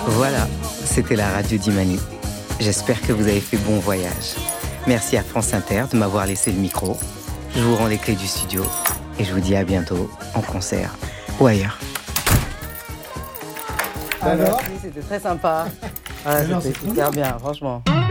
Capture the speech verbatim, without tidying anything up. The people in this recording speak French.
Voilà, c'était la radio d'Imani. J'espère que vous avez fait bon voyage. Merci à France Inter de m'avoir laissé le micro. Je vous rends les clés du studio et je vous dis à bientôt en concert ou ailleurs. Alors, c'était très sympa. Ah, Alors, c'était c'est super bien, franchement.